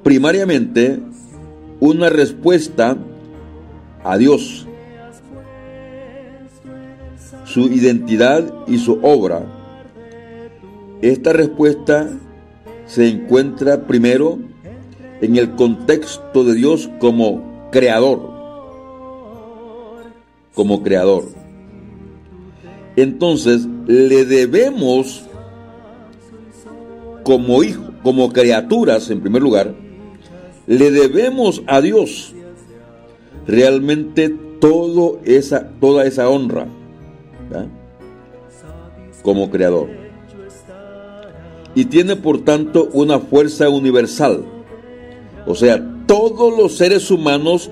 primariamente una respuesta a Dios, su identidad y su obra. Esta respuesta se encuentra primero en el contexto de Dios como creador. Entonces, le debemos como hijo, como criaturas, en primer lugar, le debemos a Dios realmente toda esa honra, ¿verdad? Como creador. Y tiene por tanto una fuerza universal. O sea, todos los seres humanos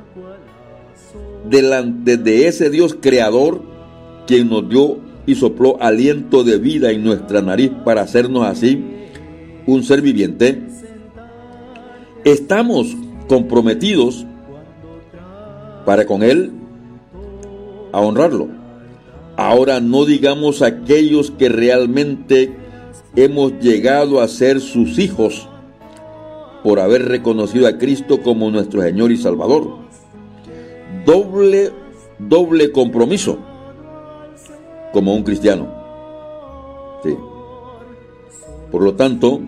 delante de ese Dios creador, quien nos dio y sopló aliento de vida en nuestra nariz para hacernos así un ser viviente, estamos comprometidos para con Él a honrarlo. Ahora, no digamos aquellos que realmente hemos llegado a ser sus hijos por haber reconocido a Cristo como nuestro Señor y Salvador. Doble compromiso como un cristiano. Sí. Por lo tanto,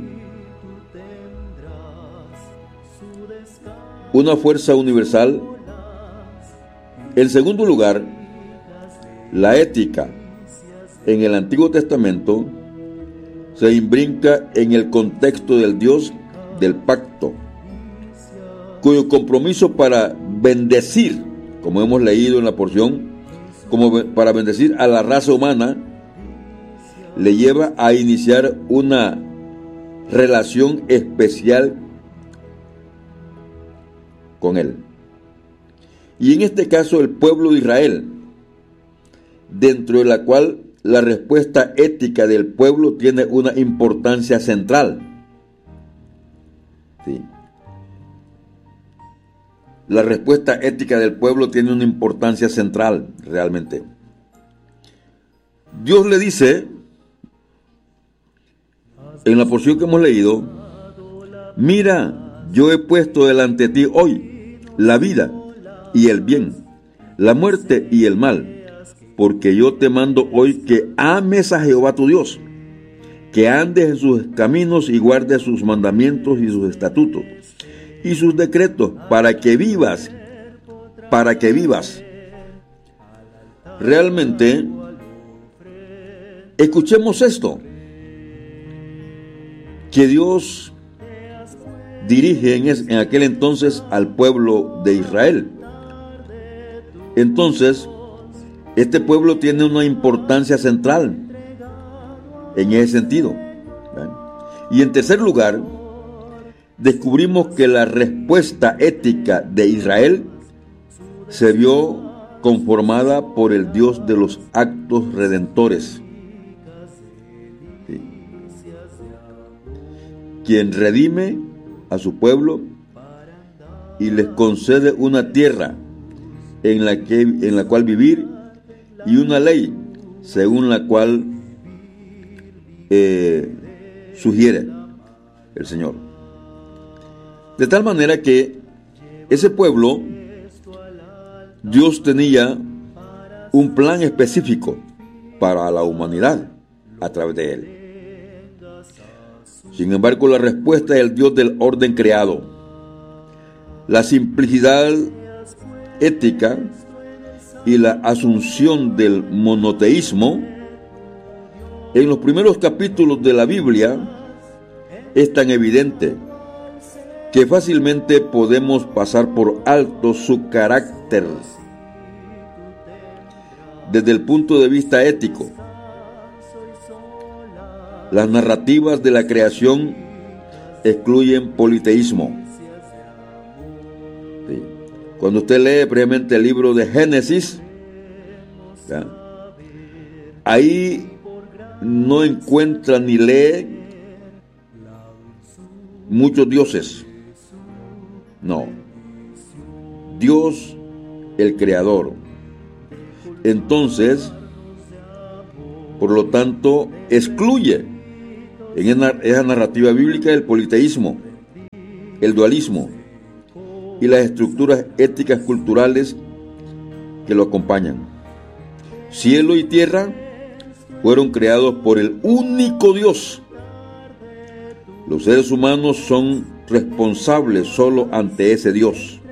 una fuerza universal. En segundo lugar, la ética en el Antiguo Testamento se imbrica en el contexto del Dios del pacto, cuyo compromiso para bendecir, como hemos leído en la porción, como para bendecir a la raza humana, le lleva a iniciar una relación especial con Él. Y en este caso el pueblo de Israel, dentro de la cual la respuesta ética del pueblo tiene una importancia central. Sí. La respuesta ética del pueblo tiene una importancia central, realmente. Dios le dice, en la porción que hemos leído, mira, yo he puesto delante de ti hoy la vida y el bien, la muerte y el mal, porque yo te mando hoy que ames a Jehová tu Dios, que andes en sus caminos y guardes sus mandamientos y sus estatutos y sus decretos, para que vivas. Realmente, escuchemos esto, que Dios dirige en aquel entonces al pueblo de Israel. Entonces, este pueblo tiene una importancia central en ese sentido. Y en tercer lugar, descubrimos que la respuesta ética de Israel se vio conformada por el Dios de los actos redentores, ¿sí? Quien redime a su pueblo y les concede una tierra en la cual vivir y una ley según la cual sugiere el Señor. De tal manera que ese pueblo, Dios tenía un plan específico para la humanidad a través de él. Sin embargo, la respuesta del Dios del orden creado, la simplicidad ética y la asunción del monoteísmo en los primeros capítulos de la Biblia es tan evidente que fácilmente podemos pasar por alto su carácter desde el punto de vista ético. Las narrativas de la creación excluyen politeísmo. Sí. Cuando usted lee previamente el libro de Génesis, ¿ya?, ahí no encuentra ni lee muchos dioses. No. Dios, el creador. Entonces, por lo tanto, excluye en esa narrativa bíblica el politeísmo. el dualismo y las estructuras éticas culturales que lo acompañan. Cielo y tierra fueron creados por el único Dios. Los seres humanos son responsables solo ante ese Dios.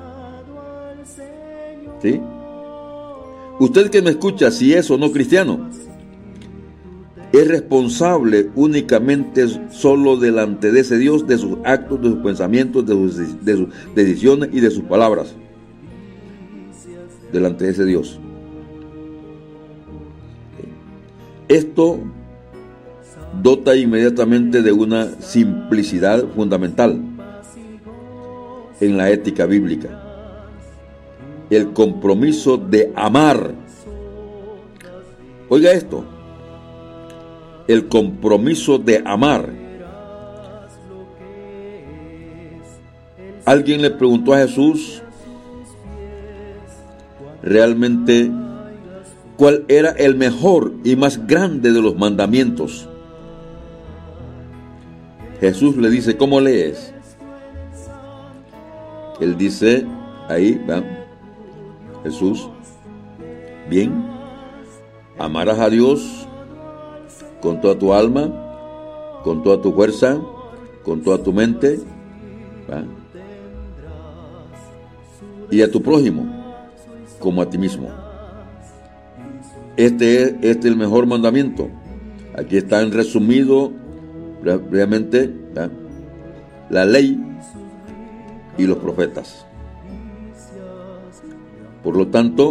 ¿Sí? Usted que me escucha, si es o no cristiano, es responsable únicamente solo delante de ese Dios, de sus actos, de sus pensamientos, de sus decisiones y de sus palabras. Delante de ese Dios. Esto dota inmediatamente de una simplicidad fundamental en la ética bíblica. El compromiso de amar. Oiga esto. El compromiso de amar. Alguien le preguntó a Jesús realmente cuál era el mejor y más grande de los mandamientos. Jesús le dice, ¿cómo lees? Él dice, ahí va, Jesús, bien, amarás a Dios con toda tu alma, con toda tu fuerza, con toda tu mente, ¿va? Y a tu prójimo como a ti mismo. Este es el mejor mandamiento. Aquí están resumido brevemente, ¿verdad?, la ley y los profetas. Por lo tanto,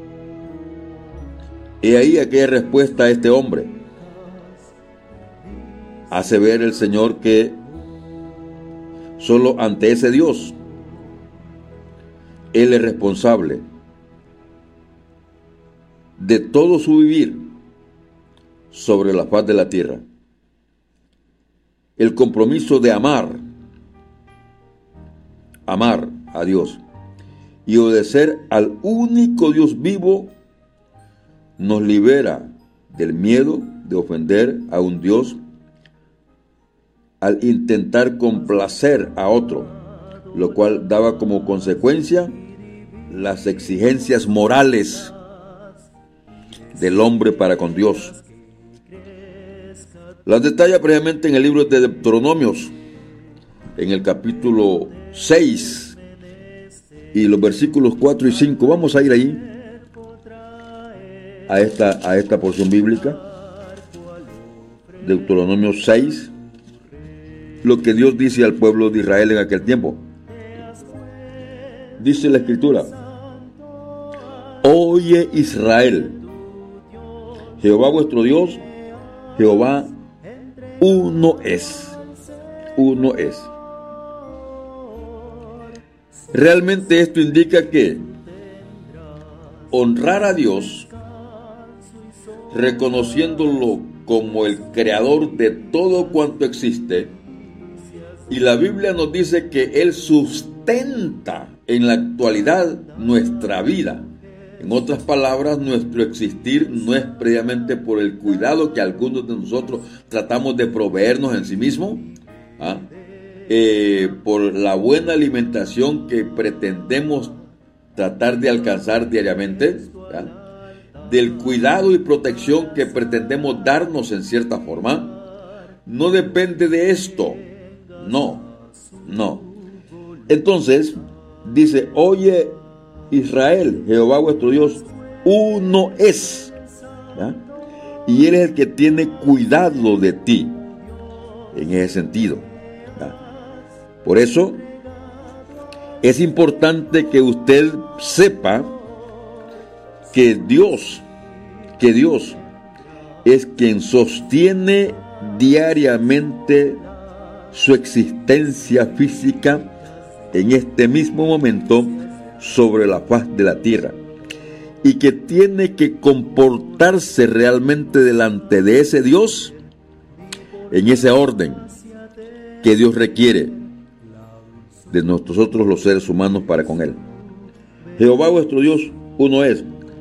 he ahí aquella respuesta a este hombre. Hace ver el Señor que solo ante ese Dios Él es responsable de todo su vivir sobre la faz de la tierra. El compromiso de amar a Dios y obedecer al único Dios vivo nos libera del miedo de ofender a un Dios al intentar complacer a otro, lo cual daba como consecuencia las exigencias morales del hombre para con Dios. Las detalla previamente en el libro de Deuteronomios, en el capítulo 6 y los versículos 4 y 5. Vamos a ir ahí a esta porción bíblica. Deuteronomio 6, lo que Dios dice al pueblo de Israel en aquel tiempo. Dice la Escritura: Oye Israel, Jehová vuestro Dios, Jehová uno es. Uno es. Realmente esto indica que honrar a Dios, reconociéndolo como el creador de todo cuanto existe, y la Biblia nos dice que Él sustenta en la actualidad nuestra vida. En otras palabras, nuestro existir no es previamente por el cuidado que algunos de nosotros tratamos de proveernos en sí mismos, por la buena alimentación que pretendemos tratar de alcanzar diariamente, del cuidado y protección que pretendemos darnos en cierta forma. No depende de esto. No. Entonces, dice: Oye Israel, Jehová vuestro Dios, uno es. Y Él es el que tiene cuidado de ti. En ese sentido. Por eso, es importante que usted sepa que Dios es quien sostiene diariamente su existencia física en este mismo momento sobre la faz de la tierra, y que tiene que comportarse realmente delante de ese Dios en ese orden que Dios requiere de nosotros los seres humanos para con Él. Jehová vuestro Dios uno es.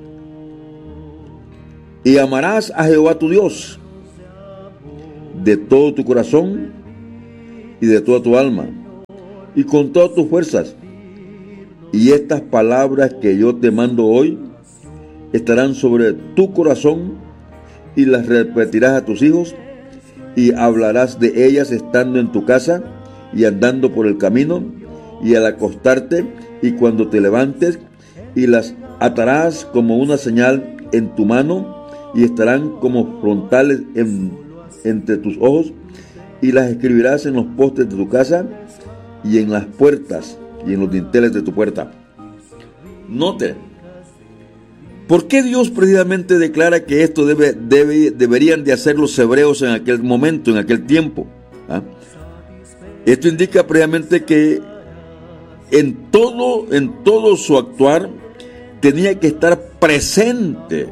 Y amarás a Jehová tu Dios de todo tu corazón y de toda tu alma y con todas tus fuerzas. Y estas palabras que yo te mando hoy estarán sobre tu corazón, y las repetirás a tus hijos, y hablarás de ellas estando en tu casa y andando por el camino y al acostarte y cuando te levantes, y las atarás como una señal en tu mano y estarán como frontales entre tus ojos, y las escribirás en los postes de tu casa y en las puertas y en los dinteles de tu puerta. Note, ¿por qué Dios precisamente declara que esto deberían de hacer los hebreos en aquel momento, en aquel tiempo? Esto indica precisamente que en todo su actuar tenía que estar presente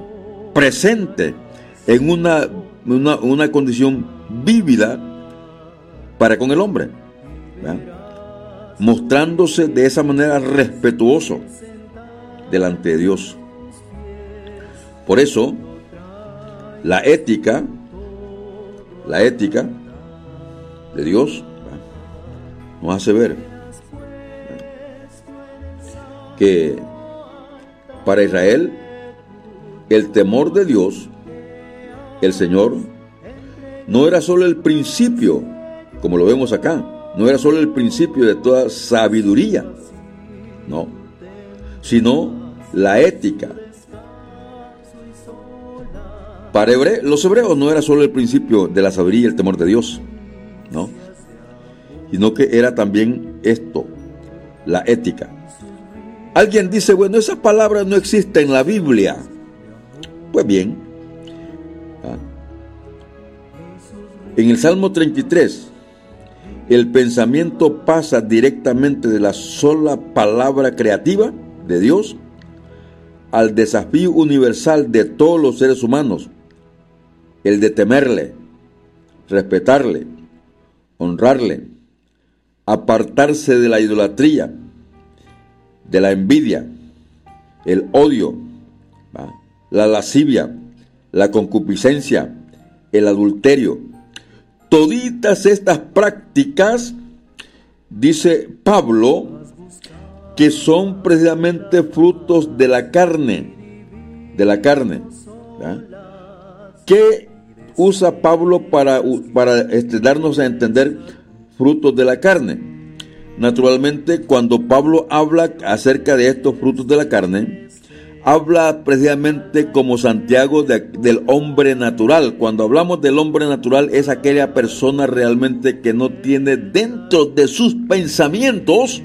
en una condición vívida para con el hombre, mostrándose de esa manera respetuoso delante de Dios. Por eso, la ética de Dios nos hace ver que para Israel el temor de Dios, el Señor, no era solo el principio, como lo vemos acá, no era solo el principio de toda sabiduría, no, sino la ética. Para los hebreos no era solo el principio de la sabiduría y el temor de Dios, no, sino que era también esto, la ética. Alguien dice, bueno, esas palabras no existen en la Biblia. Pues bien, en el Salmo 33, el pensamiento pasa directamente de la sola palabra creativa de Dios al desafío universal de todos los seres humanos, el de temerle, respetarle, honrarle, apartarse de la idolatría, de la envidia, el odio, la lascivia, la concupiscencia, el adulterio. Toditas estas prácticas, dice Pablo, que son precisamente frutos de la carne. ¿Qué usa Pablo para darnos a entender frutos de la carne? Naturalmente, cuando Pablo habla acerca de estos frutos de la carne, habla precisamente como Santiago del hombre natural. Cuando hablamos del hombre natural, es aquella persona realmente que no tiene dentro de sus pensamientos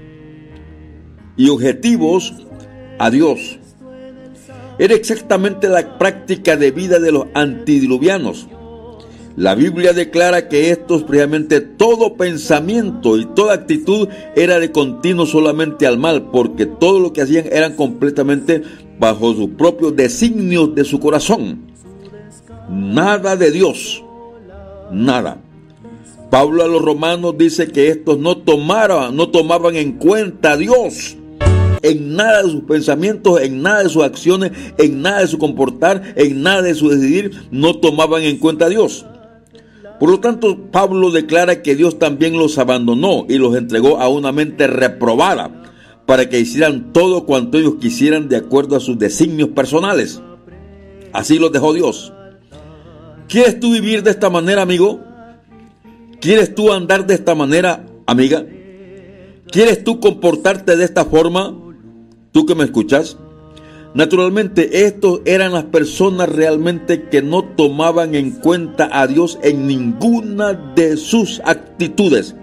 y objetivos a Dios. Era exactamente la práctica de vida de los antediluvianos. La Biblia declara que estos precisamente todo pensamiento y toda actitud era de continuo solamente al mal, porque todo lo que hacían eran completamente bajo sus propios designios de su corazón. Nada de Dios, nada. Pablo a los romanos dice que estos no tomaban en cuenta a Dios en nada de sus pensamientos, en nada de sus acciones, en nada de su comportar, en nada de su decidir, no tomaban en cuenta a Dios. Por lo tanto, Pablo declara que Dios también los abandonó y los entregó a una mente reprobada para que hicieran todo cuanto ellos quisieran de acuerdo a sus designios personales. Así los dejó Dios. ¿Quieres tú vivir de esta manera, amigo? ¿Quieres tú andar de esta manera, amiga? ¿Quieres tú comportarte de esta forma? ¿Tú que me escuchas? Naturalmente, estos eran las personas realmente que no tomaban en cuenta a Dios en ninguna de sus actitudes.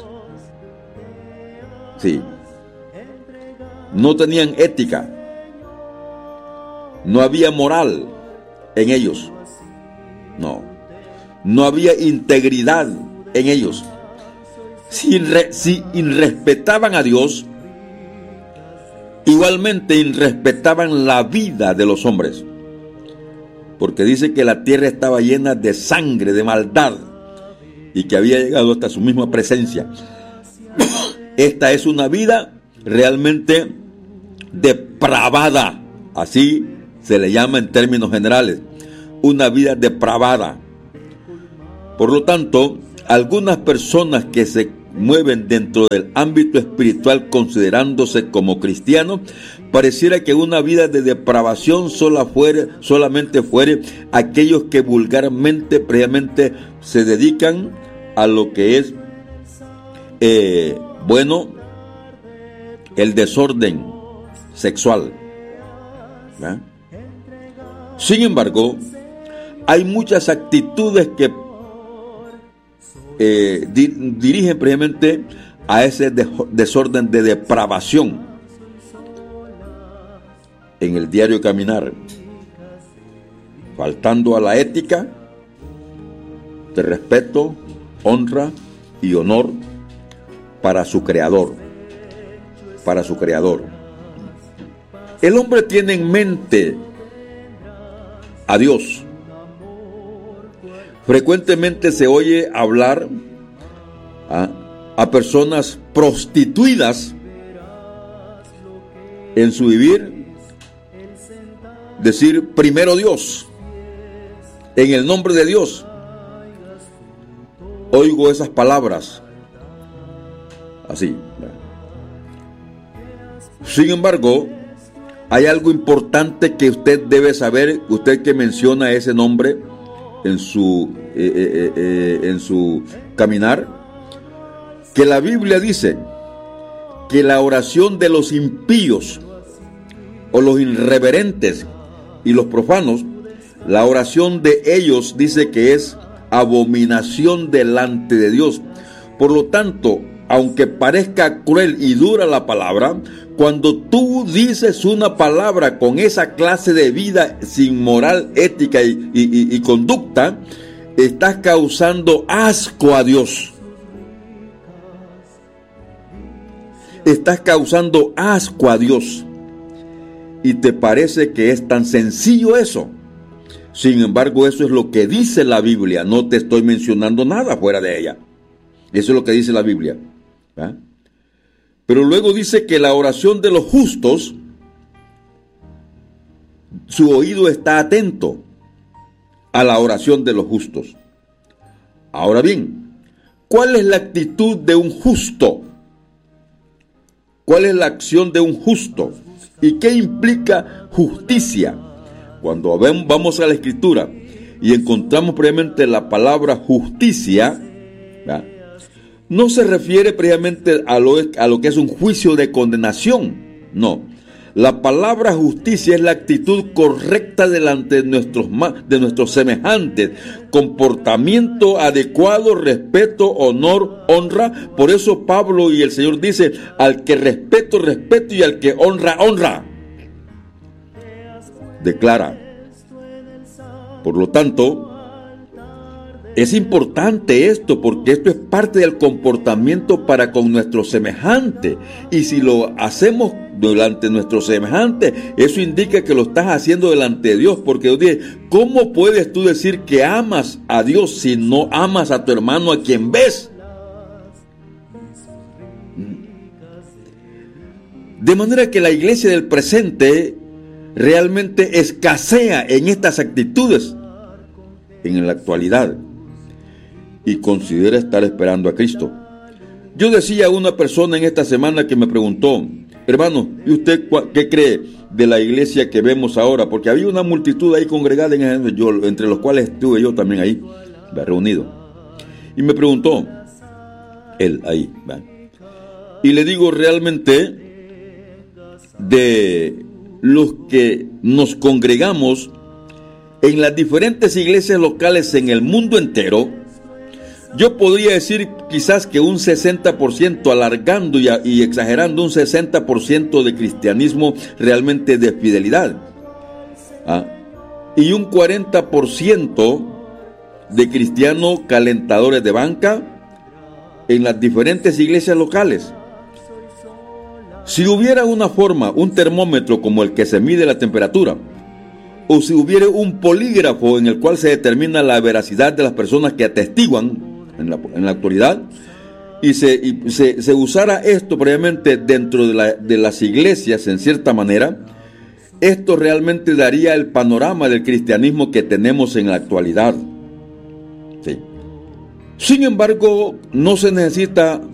Sí. No tenían ética. No había moral en ellos. No había integridad en ellos. Si irrespetaban a Dios, igualmente irrespetaban la vida de los hombres, porque dice que la tierra estaba llena de sangre, de maldad, y que había llegado hasta su misma presencia. Esta es una vida realmente depravada, así se le llama en términos generales, una vida depravada. Por lo tanto, algunas personas que se mueven dentro del ámbito espiritual considerándose como cristianos, pareciera que una vida de depravación solamente fuere aquellos que vulgarmente, previamente, se dedican a lo que es, el desorden sexual. ¿Verdad? Sin embargo, hay muchas actitudes que dirigen precisamente a ese desorden de depravación en el diario caminar, faltando a la ética de respeto, honra y honor para su creador. El hombre tiene en mente a Dios. Frecuentemente se oye hablar a personas prostituidas en su vivir, decir primero Dios, en el nombre de Dios. Oigo esas palabras así. Sin embargo, hay algo importante que usted debe saber, usted que menciona ese nombre en su caminar, que la Biblia dice que la oración de los impíos o los irreverentes y los profanos, la oración de ellos dice que es abominación delante de Dios. Por lo tanto, aunque parezca cruel y dura la palabra, cuando tú dices una palabra con esa clase de vida sin moral, ética y conducta, estás causando asco a Dios. Estás causando asco a Dios. Y te parece que es tan sencillo eso. Sin embargo, eso es lo que dice la Biblia. No te estoy mencionando nada fuera de ella. Eso es lo que dice la Biblia. ¿Ah? Pero luego dice que la oración de los justos, su oído está atento a la oración de los justos. Ahora bien, ¿cuál es la actitud de un justo? ¿Cuál es la acción de un justo? ¿Y qué implica justicia? Cuando vamos a la Escritura y encontramos previamente la palabra justicia, ¿verdad?, no se refiere previamente a lo que es un juicio de condenación. No. La palabra justicia es la actitud correcta delante de nuestros semejantes. Comportamiento adecuado, respeto, honor, honra. Por eso Pablo y el Señor dice, al que respeto, respeto, y al que honra, honra. Declara. Por lo tanto, es importante esto, porque esto es parte del comportamiento para con nuestro semejante. Y si lo hacemos delante de nuestro semejante, eso indica que lo estás haciendo delante de Dios. Porque Dios dice, ¿cómo puedes tú decir que amas a Dios si no amas a tu hermano a quien ves? De manera que la iglesia del presente realmente escasea en estas actitudes en la actualidad, y considera estar esperando a Cristo. Yo decía a una persona en esta semana que me preguntó, hermano, ¿y usted qué cree de la iglesia que vemos ahora? Porque había una multitud ahí congregada, entre los cuales estuve yo también ahí, reunido. Y me preguntó, él ahí, ¿va? Y le digo, realmente, de los que nos congregamos en las diferentes iglesias locales en el mundo entero, yo podría decir quizás que un 60%, alargando y exagerando, un 60% de cristianismo realmente de fidelidad. Y un 40% de cristianos calentadores de banca en las diferentes iglesias locales. Si hubiera una forma, un termómetro como el que se mide la temperatura, o si hubiera un polígrafo en el cual se determina la veracidad de las personas que atestiguan en la actualidad, y se usara esto previamente dentro de las iglesias en cierta manera, esto realmente daría el panorama del cristianismo que tenemos en la actualidad. Sí. Sin embargo, no se necesita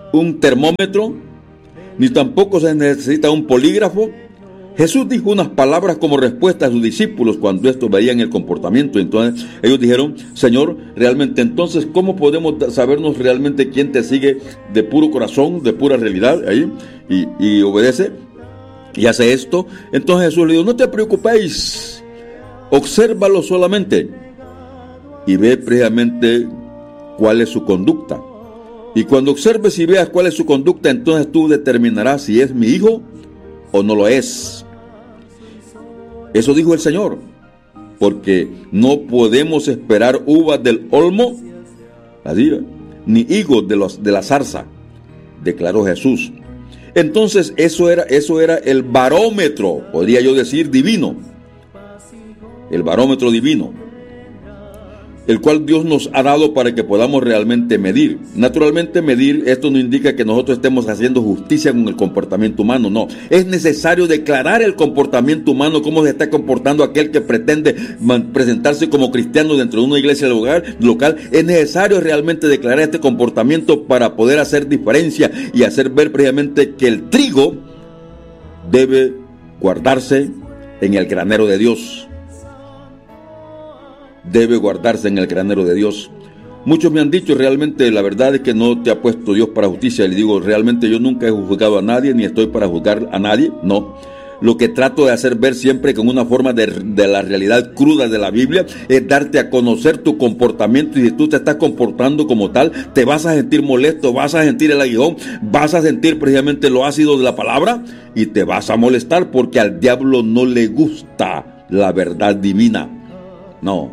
un termómetro, ni tampoco se necesita un polígrafo. Jesús dijo unas palabras como respuesta a sus discípulos cuando estos veían el comportamiento. Entonces ellos dijeron: Señor, realmente entonces, ¿cómo podemos sabernos realmente quién te sigue de puro corazón, de pura realidad, ahí, y obedece y hace esto? Entonces Jesús le dijo: no te preocupéis, obsérvalo solamente y ve previamente cuál es su conducta. Y cuando observes y veas cuál es su conducta, entonces tú determinarás si es mi hijo o no lo es. Eso dijo el Señor, porque no podemos esperar uvas del olmo, así, ni higos de la zarza, declaró Jesús. Entonces eso era el barómetro, podría yo decir, divino, el barómetro divino, el cual Dios nos ha dado para que podamos realmente medir. Naturalmente, medir, esto no indica que nosotros estemos haciendo justicia con el comportamiento humano, no. Es necesario declarar el comportamiento humano, cómo se está comportando aquel que pretende presentarse como cristiano dentro de una iglesia local. Es necesario realmente declarar este comportamiento para poder hacer diferencia y hacer ver previamente que el trigo debe guardarse en el granero de Dios. Debe guardarse en el granero de Dios. Muchos me han dicho: realmente la verdad es que no te ha puesto Dios para justicia. Y le digo: realmente yo nunca he juzgado a nadie, ni estoy para juzgar a nadie, no. Lo que trato de hacer ver siempre con una forma de la realidad cruda de la Biblia es darte a conocer tu comportamiento, y si tú te estás comportando como tal, te vas a sentir molesto, vas a sentir el aguijón, vas a sentir precisamente lo ácido de la palabra y te vas a molestar, porque al diablo no le gusta la verdad divina, no.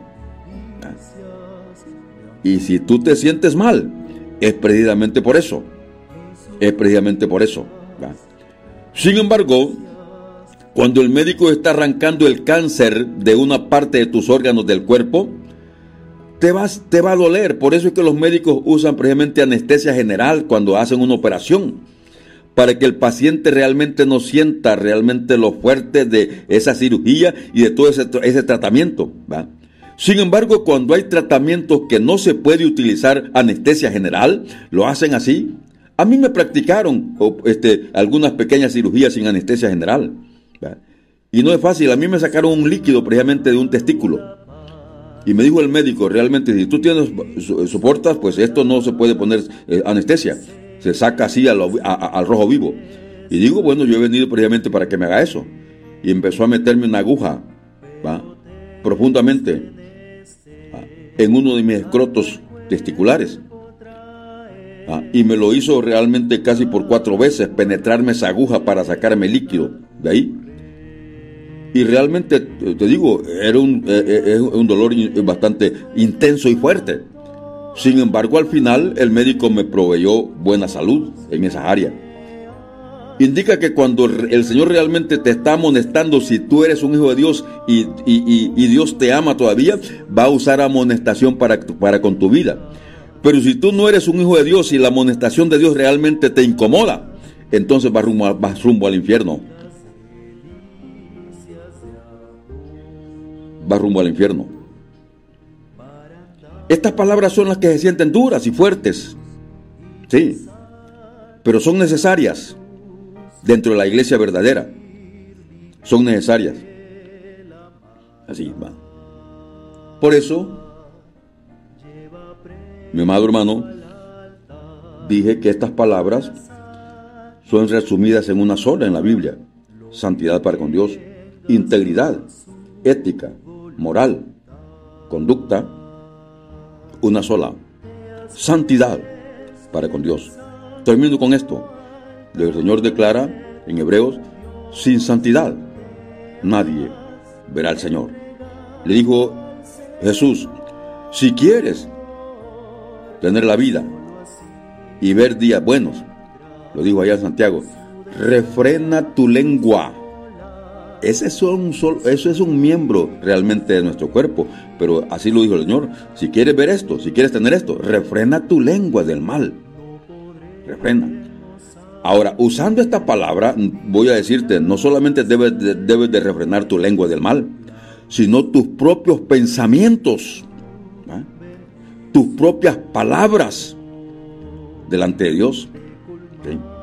Y si tú te sientes mal, es precisamente por eso. Es precisamente por eso. Sin embargo, cuando el médico está arrancando el cáncer de una parte de tus órganos del cuerpo, te va a doler. Por eso es que los médicos usan precisamente anestesia general cuando hacen una operación, para que el paciente realmente no sienta realmente lo fuerte de esa cirugía y de todo ese tratamiento, ¿va? Sin embargo, cuando hay tratamientos que no se puede utilizar anestesia general, lo hacen así. A mí me practicaron algunas pequeñas cirugías sin anestesia general, ¿verdad? Y no es fácil. A mí me sacaron un líquido precisamente de un testículo. Y me dijo el médico: realmente si tú soportas, pues esto no se puede poner anestesia. Se saca así al rojo vivo. Y digo: bueno, yo he venido precisamente para que me haga eso. Y empezó a meterme una aguja, ¿va?, profundamente en uno de mis escrotos testiculares. Y me lo hizo realmente casi por 4 veces, penetrarme esa aguja para sacarme líquido de ahí. Y realmente, te digo, era un dolor bastante intenso y fuerte. Sin embargo, al final, el médico me proveyó buena salud en esa área. Indica que cuando el Señor realmente te está amonestando, si tú eres un hijo de Dios y Dios te ama todavía, va a usar amonestación para con tu vida. Pero si tú no eres un hijo de Dios y la amonestación de Dios realmente te incomoda, entonces vas rumbo al infierno. Vas rumbo al infierno. Estas palabras son las que se sienten duras y fuertes, sí, pero son necesarias. Dentro de la iglesia verdadera son necesarias. Así va. Por eso, mi amado hermano, dije que estas palabras son resumidas en una sola en la Biblia: santidad para con Dios, integridad, ética, moral, conducta, una sola: santidad para con Dios. Termino con esto. El Señor declara en Hebreos: sin santidad nadie verá al Señor. Le dijo Jesús: si quieres tener la vida y ver días buenos, lo dijo allá en Santiago, refrena tu lengua. Eso es un miembro realmente de nuestro cuerpo, pero así lo dijo el Señor: si quieres ver esto, si quieres tener esto, refrena tu lengua del mal. Refrena. Ahora, usando esta palabra, voy a decirte, no solamente debes de refrenar tu lengua del mal, sino tus propios pensamientos, tus propias palabras delante de Dios. ¿Okay?